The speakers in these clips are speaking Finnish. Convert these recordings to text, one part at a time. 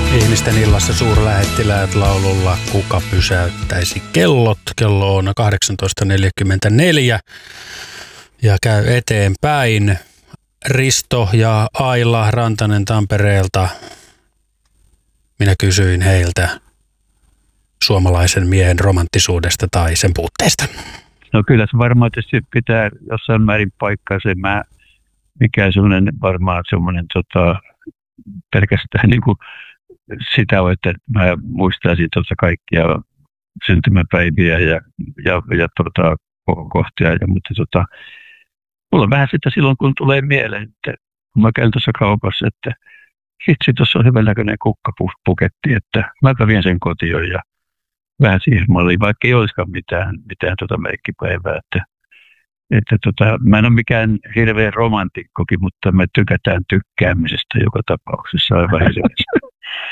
Ihmisten illassa suurlähettiläät laululla Kuka pysäyttäisi kellot. Kello on 18.44 ja käy eteenpäin. Risto ja Aila Rantanen Tampereelta. Minä kysyin heiltä suomalaisen miehen romanttisuudesta tai sen puutteesta. No kyllä se varmaan tietysti pitää jossain määrin paikkaa se, mikä sellainen varmaan semmoinen pelkästään niin kuin sitä on, että mä muistaisin kaikkia syntymäpäiviä ja kohtia, mutta mulla on vähän sitä silloin, kun tulee mieleen, että kun mä käyn tuossa kaupassa, että hitsi, tuossa on hyvän näköinen kukkapuketti, että mä vien sen kotiin ja vähän siihen malliin, vaikka ei olisikaan mitään merkkipäivää, mä en ole mikään hirveän romantikkokin, mutta me tykätään tykkäämisestä joka tapauksessa aivan hirveästi.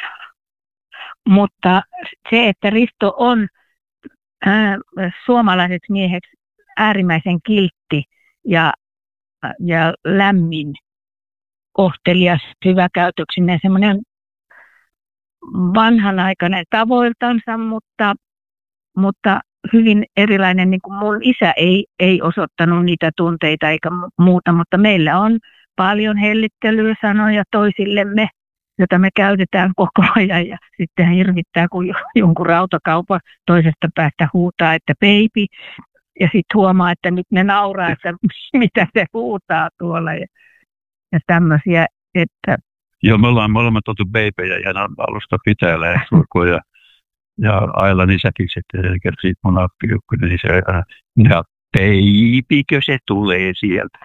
Mutta se, että Risto on suomalaiseksi mieheksi äärimmäisen kiltti ja lämmin, kohtelias, hyväkäytöksinen, semmoinen vanhanaikainen tavoiltansa, mutta hyvin erilainen, niin kuin mun isä ei osoittanut niitä tunteita eikä muuta, mutta meillä on paljon hellittelyä sanoja toisillemme, jota me käytetään koko ajan ja sitten hirvittää, kun jonkun rautakaupan toisesta päästä huutaa, että baby, ja sitten huomaa, että nyt ne nauraa, että mitä se huutaa tuolla ja tämmöisiä, että... Joo, me ollaan molemmat oltu babyjä ja alusta pitää lähestulkoon ja Ailan isäkin sitten kertoo mun appiukkonen, niin se aina, ja baibykö se tulee sieltä?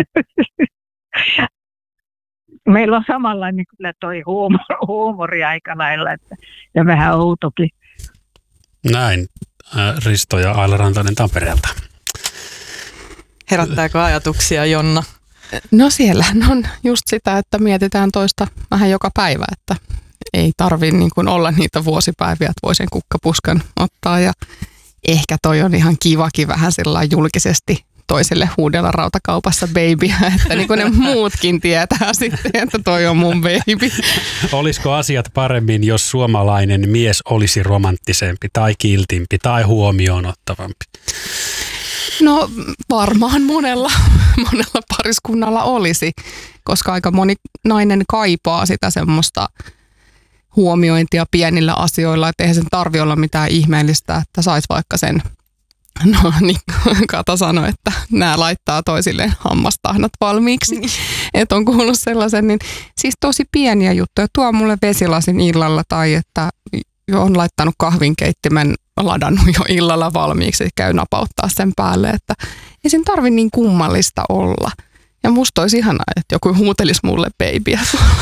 Meillä on samanlainen kyllä toi huumori aika lailla, ja vähän outokin. Näin, Risto ja Aila Rantanen Tampereelta. Herättääkö ajatuksia, Jonna? No siellähän on just sitä, että mietitään toista vähän joka päivä, että ei tarvitse niin kuin olla niitä vuosipäiviä, että voi sen kukkapuskan ottaa. Ja ehkä toi on ihan kivakin vähän sillä julkisesti toiselle huudella rautakaupassa babyä, että niin kuin ne muutkin tietää sitten, että toi on mun baby. Olisiko asiat paremmin, jos suomalainen mies olisi romanttisempi tai kiltimpi tai huomioon ottavampi? No varmaan monella pariskunnalla olisi, koska aika moni nainen kaipaa sitä semmoista huomiointia pienillä asioilla, että eihän sen tarvi olla mitään ihmeellistä, että saisi vaikka sen, no niin Kata sanoi, että nämä laittaa toisilleen hammastahnat valmiiksi, että on kuullut sellaisen, niin siis tosi pieniä juttuja, tuo mulle vesilasin illalla tai että on laittanut kahvinkeittimen, ladannut jo illalla valmiiksi, käy napauttaa sen päälle, että ei sen tarvi niin kummallista olla. Ja musta olisi ihanaa, että joku huutelisi mulle babyä.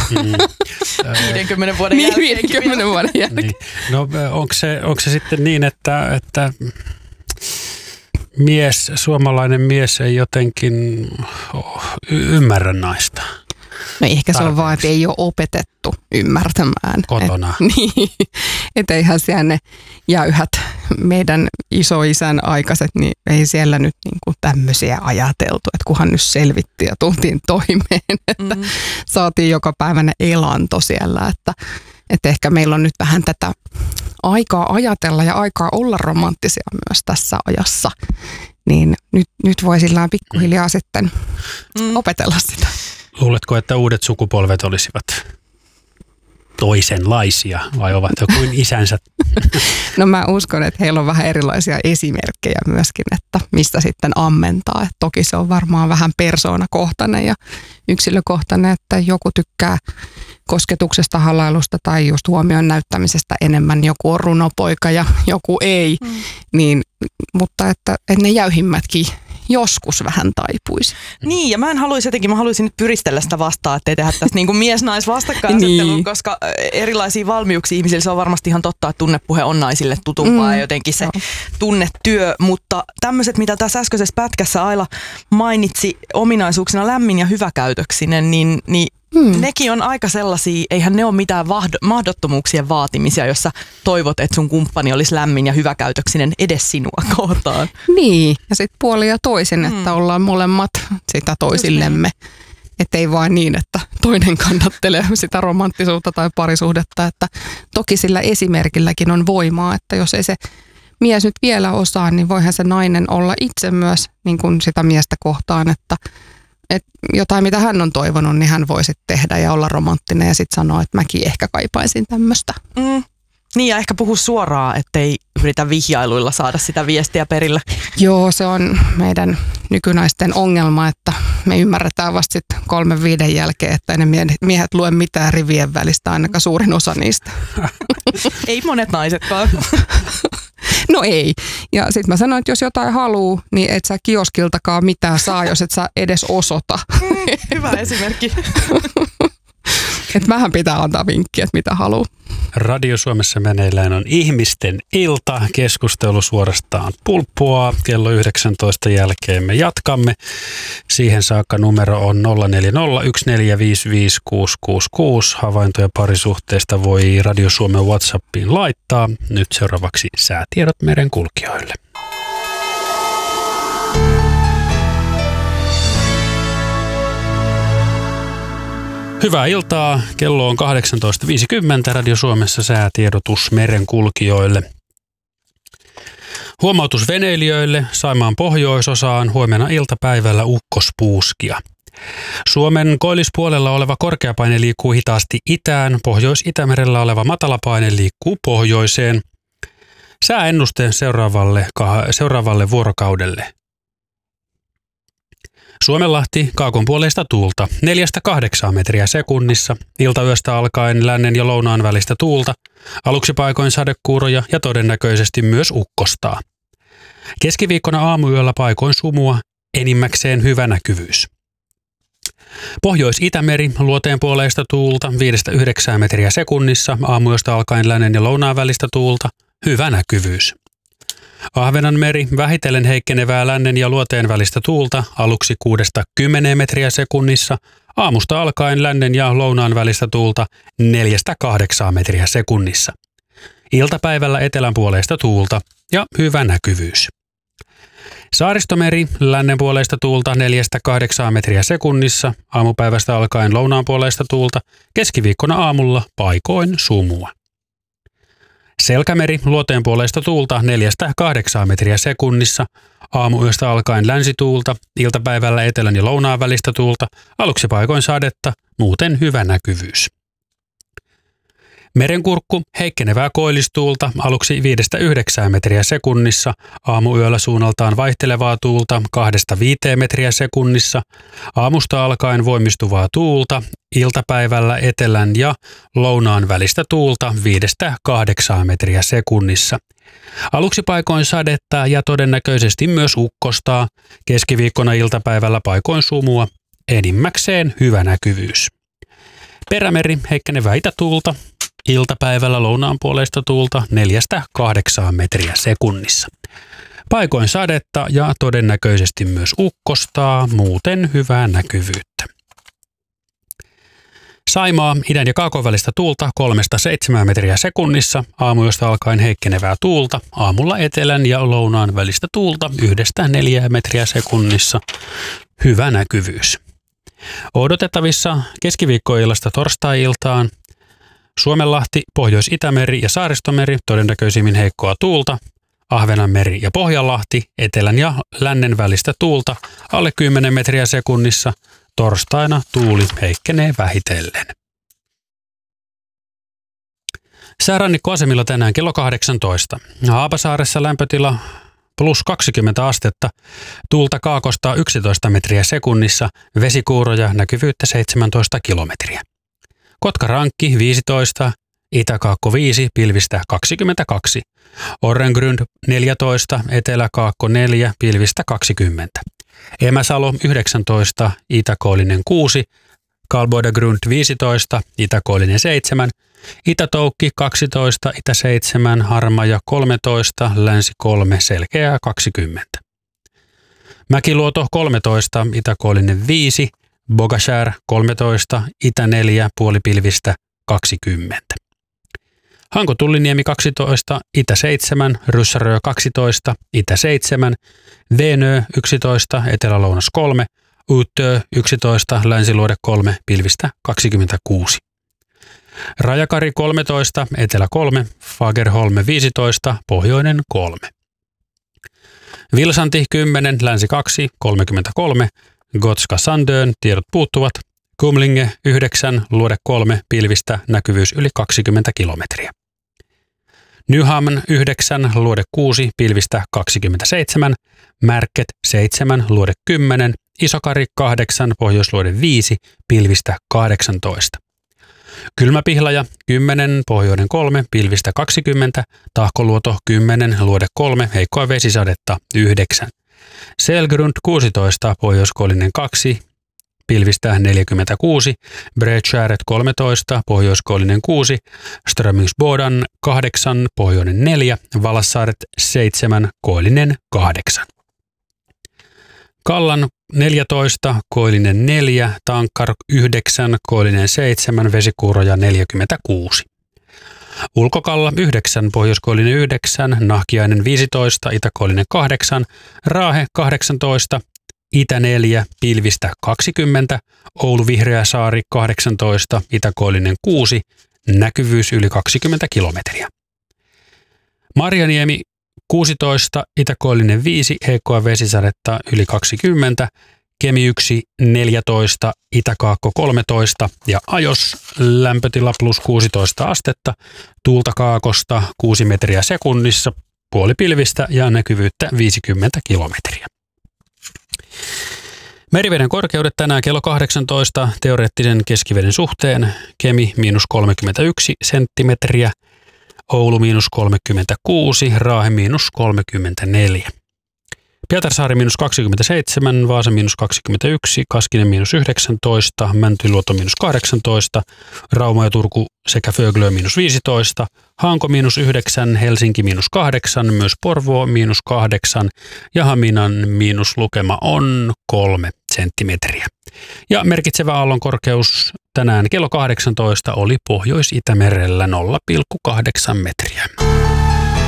50 vuoden jälkeen. 50 vuoden jälkeen. Niin. No onko se sitten niin, että suomalainen mies ei jotenkin ymmärrä naista? No ehkä se on vaan, että ei ole opetettu ymmärtämään. Kotona. Niin, että eihän siellä ne jäyhät meidän isoisän aikaiset, niin ei siellä nyt niinku tämmöisiä ajateltu, että kunhan nyt selvittiin ja tultiin toimeen, että saatiin joka päivänä elanto siellä, että ehkä meillä on nyt vähän tätä aikaa ajatella ja aikaa olla romanttisia myös tässä ajassa, niin nyt voi sillä pikkuhiljaa sitten opetella sitä. Luuletko, että uudet sukupolvet olisivat toisenlaisia vai ovat jo kuin isänsä? No mä uskon, että heillä on vähän erilaisia esimerkkejä myöskin, että mistä sitten ammentaa. Et toki se on varmaan vähän persoonakohtainen ja yksilökohtainen, että joku tykkää kosketuksesta, halailusta tai just huomion näyttämisestä enemmän. Joku on runopoika ja joku ei, niin, mutta että ne jäyhimmätkin joskus vähän taipuisi. Niin, ja mä haluaisin nyt pyristellä sitä vastaan, ettei tehdä tästä niin kuin mies-nais-vastakkainasettelua, niin. Koska erilaisia valmiuksia ihmisillä, se on varmasti ihan totta, että tunnepuhe on naisille tutumpaa ja jotenkin se tunnetyö, mutta tämmöiset, mitä tässä äskeisessä pätkässä Aila mainitsi ominaisuuksina lämmin ja hyväkäytöksinen, niin nekin on aika sellaisia, eihän ne ole mitään mahdottomuuksien vaatimisia, jos sä toivot, että sun kumppani olisi lämmin ja hyväkäytöksinen edes sinua kohtaan. Niin, ja sitten puoli ja toisin, että ollaan molemmat sitä toisillemme. Että ei vain niin, että toinen kannattelee sitä romanttisuutta tai parisuhdetta. Että toki sillä esimerkilläkin on voimaa, että jos ei se mies nyt vielä osaa, niin voihan se nainen olla itse myös niin kuin sitä miestä kohtaan, että jotain mitä hän on toivonut, niin hän voi sitten tehdä ja olla romanttinen ja sitten sanoa, että mäkin ehkä kaipaisin tämmöistä. Niin ja ehkä puhu suoraan, ettei yritä vihjailuilla saada sitä viestiä perille. Joo, se on meidän nykynaisten ongelma, että me ymmärretään vasta sitten 3-5 jälkeen, että ne miehet lue mitään rivien välistä, ainakaan suurin osa niistä. Ei monet naisetkaan. No ei. Ja sitten mä sanoin, että jos jotain haluu, niin et sä kioskiltakaan mitään saa, jos et sä edes osoita. Hyvä esimerkki. Että vähän pitää antaa vinkkiä, että mitä haluaa. Radio Suomessa meneillään on ihmisten ilta. Keskustelu suorastaan pulppuaa. Kello 19 jälkeen me jatkamme. Siihen saakka numero on 0401455666. Havaintoja parisuhteesta voi Radio Suomen WhatsAppiin laittaa. Nyt seuraavaksi säätiedot merenkulkijoille. Hyvää iltaa. Kello on 18.50. Radio Suomessa säätiedotus merenkulkijoille. Huomautus veneilijöille. Saimaan pohjoisosaan huomenna iltapäivällä ukkospuuskia. Suomen koillispuolella oleva korkeapaine liikkuu hitaasti itään. Pohjois-Itämerellä oleva matalapaine liikkuu pohjoiseen. Sääennuste seuraavalle vuorokaudelle. Suomenlahti kaakonpuoleista tuulta 4-8 metriä sekunnissa, iltayöstä alkaen lännen ja lounaan välistä tuulta, aluksi paikoin sadekuuroja ja todennäköisesti myös ukkostaa. Keskiviikkona aamuyöllä paikoin sumua, enimmäkseen hyvä näkyvyys. Pohjois-Itämeri luoteenpuoleista tuulta 5-9 metriä sekunnissa, aamuyöstä alkaen lännen ja lounaan välistä tuulta, hyvä näkyvyys. Ahvenanmeri vähitellen heikkenevää lännen ja luoteen välistä tuulta aluksi 6-10 metriä sekunnissa, aamusta alkaen lännen ja lounaan välistä tuulta 4-8 metriä sekunnissa. Iltapäivällä etelänpuoleista tuulta ja hyvä näkyvyys. Saaristomeri lännenpuoleista tuulta 4-8 metriä sekunnissa, aamupäivästä alkaen lounaanpuoleista tuulta, keskiviikkona aamulla paikoin sumua. Selkämeri luoteenpuoleista tuulta 4-8 metriä sekunnissa, aamuyöstä alkaen länsituulta, iltapäivällä etelän ja lounaan välistä tuulta, aluksi paikoin sadetta, muuten hyvä näkyvyys. Merenkurkku heikkenevää koillistuulta aluksi 5-9 metriä sekunnissa, aamuyöllä suunnaltaan vaihtelevaa tuulta 2-5 metriä sekunnissa, aamusta alkaen voimistuvaa tuulta, iltapäivällä etelän ja lounaan välistä tuulta 5-8 metriä sekunnissa. Aluksi paikoin sadetta ja todennäköisesti myös ukkostaa, keskiviikkona iltapäivällä paikoin sumua, enimmäkseen hyvä näkyvyys. Perämeri heikkenevää itätuulta, iltapäivällä lounaanpuoleista tuulta 4-8 metriä sekunnissa. Paikoin sadetta ja todennäköisesti myös ukkostaa, muuten hyvää näkyvyyttä. Saimaa idän ja kaakon välistä tuulta 3-7 metriä sekunnissa, aamuyöstä alkaen heikkenevää tuulta, aamulla etelän ja lounaan välistä tuulta 1-4 metriä sekunnissa, hyvä näkyvyys. Odotettavissa keskiviikkoillasta torstai-iltaan Suomenlahti, Pohjois-Itämeri ja Saaristomeri todennäköisimmin heikkoa tuulta, Ahvenanmeri ja Pohjanlahti, etelän ja lännen välistä tuulta alle 10 metriä sekunnissa, torstaina tuuli heikkenee vähitellen. Säärannikkoasemilla tänään kello 18. Haapasaaressa lämpötila plus 20 astetta, tuulta kaakosta 11 metriä sekunnissa, vesikuuroja, näkyvyyttä 17 kilometriä. Kotkarankki 15, Itäkaakko 5, pilvistä 22. Orrengrund 14, Eteläkaakko 4, pilvistä 20. Emäsalo 19, Itäkoillinen 6, Kalboidagrund 15, Itäkoillinen 7, Itätoukki 12, Itä 7, Harmaja 13, Länsi 3, Selkeää 20. Mäkiluoto 13, Itäkoillinen 5, Bogashär 13, Itä 4, puolipilvistä 20. Hanko-Tulliniemi 12, Itä 7, Ryssärö 12, Itä 7, Venö 11, Etelä-Lounas 3, Utö 11, Länsiluode 3, pilvistä 26. Rajakari 13, Etelä 3, Fagerholm 15, Pohjoinen 3. Vilsanti 10, Länsi 2, 33, Gotska Sandön, tiedot puuttuvat. Kumlinge 9, Luode 3, pilvistä, näkyvyys yli 20 kilometriä. Nyhamn 9, Luode 6, pilvistä 27, Märket 7, Luode 10, Isokari 8, Pohjoisluode 5, pilvistä 18. Kylmäpihlaja 10, Pohjoinen 3, pilvistä 20, Tahkoluoto 10, Luode 3, heikkoa vesisadetta 9. Selgrund 16, Pohjoiskoillinen 2, pilvistä 46, Bredskäret 13, Pohjoiskoillinen 6, Strömingsbodan 8, Pohjoinen 4, Valassaaret 7, Koillinen 8. Kallan 14, Koillinen 4, Tankkar 9, Koillinen 7, Vesikuuroja 46. Ulkokalla 9, Pohjoiskoillinen 9, Nahkiainen 15, Itäkoillinen 8, Raahe 18, Itä 4, pilvistä 20, Oulu Vihreäsaari 18, Itäkoillinen 6, näkyvyys yli 20 kilometriä. Marjaniemi 16, Itäkoillinen 5, heikkoa vesisadetta yli 20, Kemi 1, 14, Itäkaakko 13 ja Ajos lämpötila plus 16 astetta, tuulta kaakosta 6 metriä sekunnissa, puolipilvistä ja näkyvyyttä 50 kilometriä. Meriveden korkeudet tänään kello 18 teoreettisen keskiveden suhteen. Kemi -31 senttimetriä, Oulu -36, Raahe -34. Pietarsaari -27, Vaasa -21, Kaskinen -19, Mäntyluoto -18, Rauma ja Turku sekä Föglö -15, Hanko -9, Helsinki -8, myös Porvoo -8 ja Haminan miinuslukema on 3 senttimetriä. Ja merkitsevä aallon korkeus tänään kello 18 oli Pohjois-Itämerellä 0,8 metriä.